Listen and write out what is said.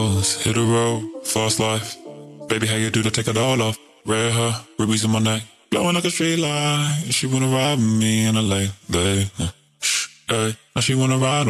Hit the road, fast life. Baby, how you do to take it all off? Red hair, rubies in my neck, blowing like a street light. She wanna ride with me in a late day. Hey, now she wanna ride